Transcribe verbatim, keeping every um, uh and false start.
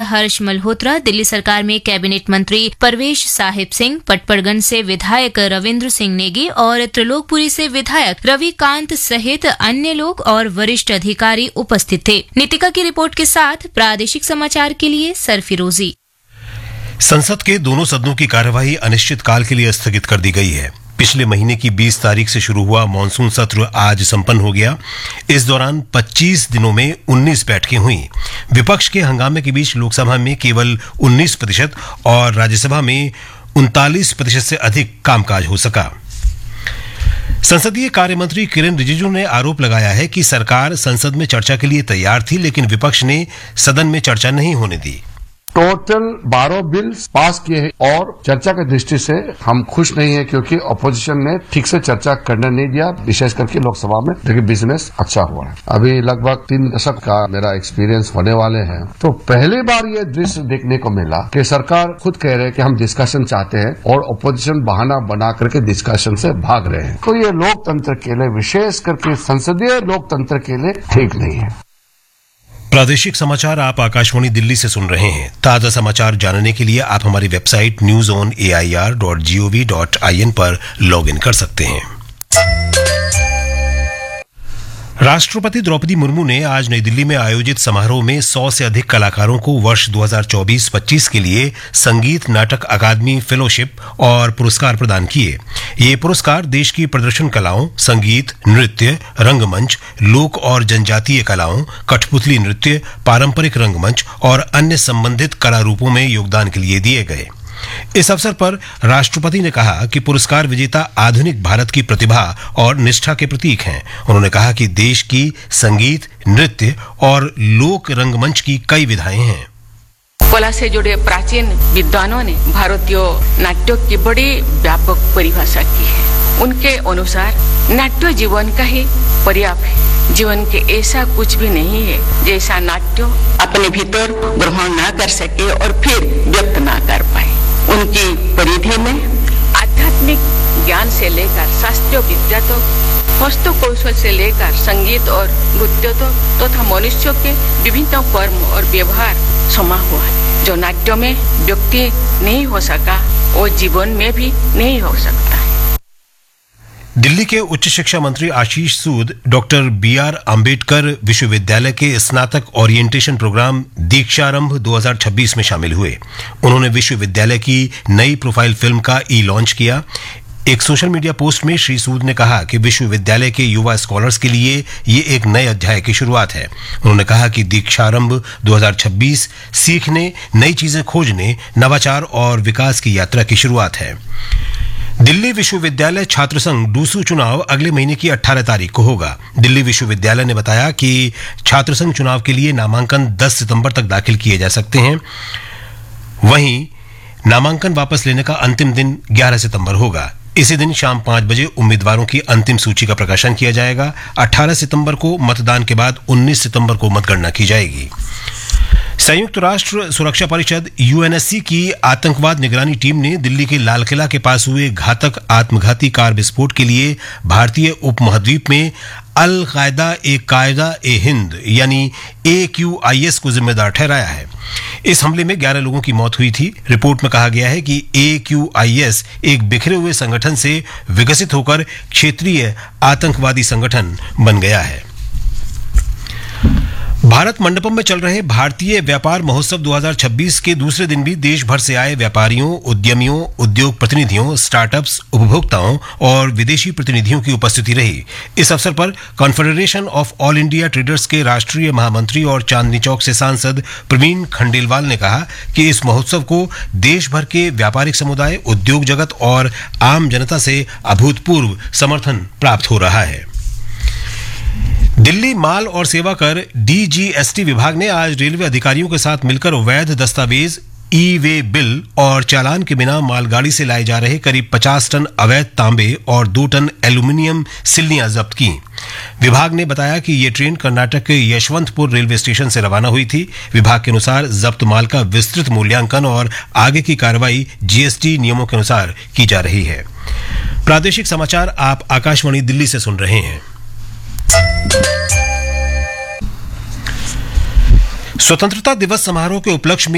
हर्ष मल्होत्रा, दिल्ली सरकार में कैबिनेट मंत्री परवेश साहिब सिंह, पटपड़गंज से विधायक रविन्द्र सिंह नेगी और त्रिलोकपुरी से विधायक रविकांत सहित अन्य लोग और वरिष्ठ अधिकारी उपस्थित थे। नीतिका की रिपोर्ट के साथ प्रादेशिक समाचार के लिए सरफिरोजी। संसद के दोनों सदनों की कार्यवाही अनिश्चित काल के लिए स्थगित कर दी गई है। पिछले महीने की बीस तारीख से शुरू हुआ मॉनसून सत्र आज संपन्न हो गया। इस दौरान पच्चीस दिनों में उन्नीस बैठकें हुई। विपक्ष के हंगामे के बीच लोकसभा में केवल उन्नीस प्रतिशत और राज्यसभा में उनतालीस प्रतिशत से अधिक कामकाज हो सका। संसदीय कार्य मंत्री किरेन रिजिजू ने आरोप लगाया है कि सरकार संसद में चर्चा के लिए तैयार थी, लेकिन विपक्ष ने सदन में चर्चा नहीं होने दी। टोटल बारह बिल्स पास किए हैं और चर्चा की दृष्टि से हम खुश नहीं है, क्योंकि अपोजिशन ने ठीक से चर्चा करने नहीं दिया, विशेष करके लोकसभा में। लेकिन बिजनेस अच्छा हुआ है। अभी लगभग तीन दशक का मेरा एक्सपीरियंस होने वाले हैं, तो पहली बार ये दृश्य देखने को मिला कि सरकार खुद कह रहे हैं कि हम डिस्कशन चाहते हैं और अपोजिशन बहाना बना करके डिस्कशन से भाग रहे हैं। तो ये लोकतंत्र के लिए, विशेष करके संसदीय लोकतंत्र के लिए ठीक नहीं है। प्रादेशिक समाचार आप आकाशवाणी दिल्ली से सुन रहे हैं। ताजा समाचार जानने के लिए आप हमारी website news on A I R dot G O V dot I N पर लॉग इन कर सकते हैं। राष्ट्रपति द्रौपदी मुर्मू ने आज नई दिल्ली में आयोजित समारोह में सौ से अधिक कलाकारों को वर्ष दो हज़ार चौबीस पच्चीस के लिए संगीत नाटक अकादमी फेलोशिप और पुरस्कार प्रदान किए। ये पुरस्कार देश की प्रदर्शन कलाओं, संगीत, नृत्य, रंगमंच, लोक और जनजातीय कलाओं, कठपुतली नृत्य, पारंपरिक रंगमंच और अन्य संबंधित कला रूपों में योगदान के लिए दिए गए। इस अवसर पर राष्ट्रपति ने कहा कि पुरस्कार विजेता आधुनिक भारत की प्रतिभा और निष्ठा के प्रतीक हैं। उन्होंने कहा कि देश की संगीत, नृत्य और लोक रंगमंच की कई विधाएं हैं। कला से जुड़े प्राचीन विद्वानों ने भारतीय नाट्य की बड़ी व्यापक परिभाषा की है। उनके अनुसार नाट्य जीवन का ही पर्याप्त है। जीवन के ऐसा कुछ भी नहीं है जैसा नाट्य अपने भीतर ग्रहण ना कर सके और फिर व्यक्त ना कर पाए। उनकी परिधि में आध्यात्मिक ज्ञान से लेकर शास्त्रीय विद्या तक, हस्त कौशल से लेकर संगीत और नृत्य तक तथा मनुष्य के विभिन्न कर्म और व्यवहार समा हुआ है। जो नाट्य में व्यक्ति नहीं हो सका वो जीवन में भी नहीं हो सकता है। दिल्ली के उच्च शिक्षा मंत्री आशीष सूद डॉक्टर बी आर अम्बेडकर विश्वविद्यालय के स्नातक ओरिएंटेशन प्रोग्राम दीक्षारंभ दो हज़ार छब्बीस में शामिल हुए। उन्होंने विश्वविद्यालय की नई प्रोफाइल फिल्म का ई लॉन्च किया। एक सोशल मीडिया पोस्ट में श्री सूद ने कहा कि विश्वविद्यालय के युवा स्कॉलर्स के लिए ये एक नए अध्याय की शुरुआत है। उन्होंने कहा कि दीक्षारंभ दो हज़ार छब्बीस सीखने, नई चीजें खोजने, नवाचार और विकास की यात्रा की शुरुआत है। दिल्ली विश्वविद्यालय छात्र संघ डूसू चुनाव अगले महीने की अठारह तारीख को होगा। दिल्ली विश्वविद्यालय ने बताया कि छात्र संघ चुनाव के लिए नामांकन दस सितंबर तक दाखिल किए जा सकते हैं। वहीं नामांकन वापस लेने का अंतिम दिन ग्यारह सितंबर होगा। इसी दिन शाम पांच बजे उम्मीदवारों की अंतिम सूची का प्रकाशन किया जाएगा। अठारह सितंबर को मतदान के बाद उन्नीस सितंबर को मतगणना की जाएगी। संयुक्त राष्ट्र सुरक्षा परिषद यू एन एस सी की आतंकवाद निगरानी टीम ने दिल्ली के लाल किला के पास हुए घातक आत्मघाती कार विस्फोट के लिए भारतीय उपमहाद्वीप में अल कायदा ए कायदा ए हिंद यानी ए क्यू आई एस को जिम्मेदार ठहराया है। इस हमले में ग्यारह लोगों की मौत हुई थी। रिपोर्ट में कहा गया है कि ए क्यू आई एस एक बिखरे हुए संगठन से विकसित होकर क्षेत्रीय आतंकवादी संगठन बन गया है। भारत मंडपम में चल रहे भारतीय व्यापार महोत्सव दो हज़ार छब्बीस के दूसरे दिन भी देश भर से आए व्यापारियों, उद्यमियों, उद्योग प्रतिनिधियों, स्टार्टअप्स, उपभोक्ताओं और विदेशी प्रतिनिधियों की उपस्थिति रही। इस अवसर पर confederation of all India traders के राष्ट्रीय महामंत्री और चांदनी चौक से सांसद प्रवीण खंडेलवाल ने कहा कि इस महोत्सव को देश भर के व्यापारिक समुदाय, उद्योग जगत और आम जनता से अभूतपूर्व समर्थन प्राप्त हो रहा है। दिल्ली माल और सेवा कर डी जी एस टी विभाग ने आज रेलवे अधिकारियों के साथ मिलकर वैध दस्तावेज, ई वे बिल और चालान के बिना मालगाड़ी से लाए जा रहे करीब पचास टन अवैध तांबे और दो टन एल्यूमिनियम सिल्लियां जब्त की। विभाग ने बताया कि ये ट्रेन कर्नाटक के यशवंतपुर रेलवे स्टेशन से रवाना हुई थी। विभाग के अनुसार जब्त माल का विस्तृत मूल्यांकन और आगे की कार्रवाई जी एस टी नियमों के अनुसार की जा रही है। प्रादेशिक समाचार आप आकाशवाणी दिल्ली से सुन रहे हैं। स्वतंत्रता दिवस समारोह के उपलक्ष्य में